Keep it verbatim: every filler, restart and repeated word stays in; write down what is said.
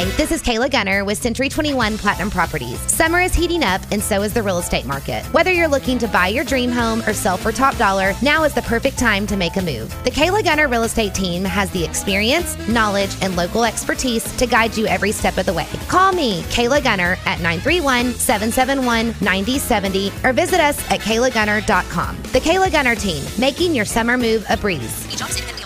This is Kayla Gunner with Century twenty-one Platinum Properties. Summer is heating up, and so is the real estate market. Whether you're looking to buy your dream home or sell for top dollar, now is the perfect time to make a move. The Kayla Gunner Real Estate Team has the experience, knowledge, and local expertise to guide you every step of the way. Call me, Kayla Gunner, at nine three one, seven seven one, nine zero seven zero or visit us at kayla gunner dot com. The Kayla Gunner Team, making your summer move a breeze.